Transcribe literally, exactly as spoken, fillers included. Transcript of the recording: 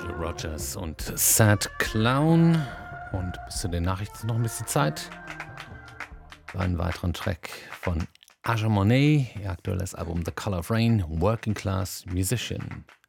Nile Rodgers und Sad Clown. Und bis zu den Nachrichten noch ein bisschen Zeit für einen weiteren Track von Aja Monet, ihr aktuelles Album The Color of Rain, Working Class Musician.